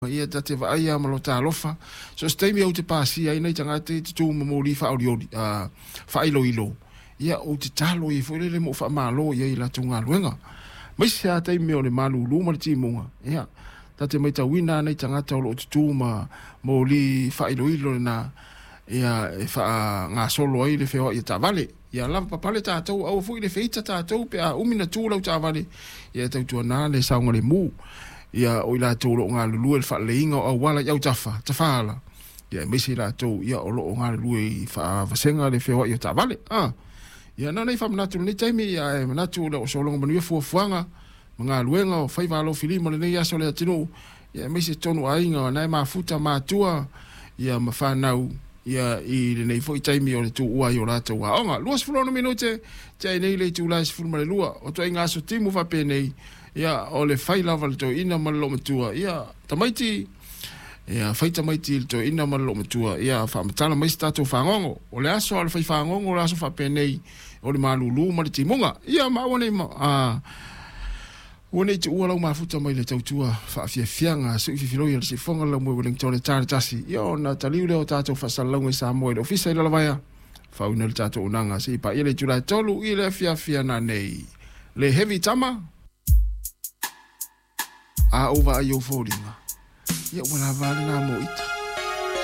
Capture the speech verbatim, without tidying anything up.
ia tate va ia malo talofa so stay me o te pasi ai nei tanga te tu mo li fa o a fa ilo ilo ia o te talo i fo le mo fa malo ia i la tunga luenga mai se ate me o le malu lu mo ti mo ia tate mai ta wina nei tanga te o tu ma mo li fa ilo ilo na ia fa nga solo ai le feo ia ta vale ia la pa pale ta to o fu le feita ta to pe a umina tu lo ta vale ia te tu na le sa ngale mu ia o ila tō lo ngā lulu e wha leinga o wala iau tafa, tafala. Ia mesi la tō ia o lo ngā lulu e wha vasenga le whewa i o ta vale. Ah. Ia nanei wha manatu ni taimi ia e manatu le o solonga manu e fuafuanga, mga luenga o whaiva alo filima le nei aso le atinu. Ia mesi tonu ainga nai mafuta mātua, ia ma whanau, ia i le nei fo i taimi o le tū ua i o rata ua. Onga, luas fulano minute, te ai nei le tū lai sifurma le lua, o to ai ngā so timu wha penei, ia o le fai lava le to ina malo matua ia tamaiti ia fai tamaiti le to ina malo matua ia fa matala mai stato fangongo o le aso o le fai fangongo o le aso fa penei o le malulu ma le timonga ia ma wone ma a wone tu ua lau mafuta mai le tautua fa fia fianga su fi filo ia le sifonga lau mo Wellington le tare tasi ia o na taliu le o tato fa salau i Samoa le ofisa i la lavaya fa una le tato unanga si pa ia le julai tolu i le fia fia na nei le heavy tama a ova ai o fōringa. Ia wala vale nā mo ita.